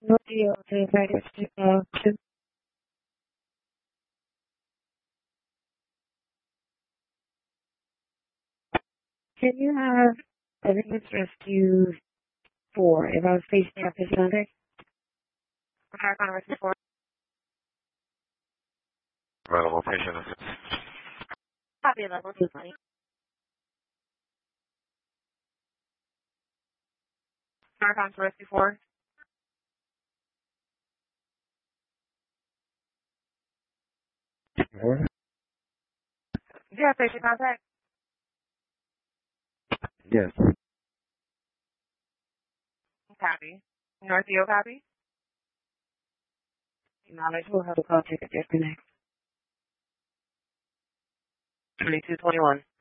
No deal to Vegas to can you have Evidence Rescue 4 if I was facing up this Sunday? Marathon Rescue 4. Available patient assist. Copy level 220. Marathon Rescue 4. More? Do you have patient contact? Yes. Copy. Northfield copy? Acknowledge we'll have a call ticket disconnect. 2221.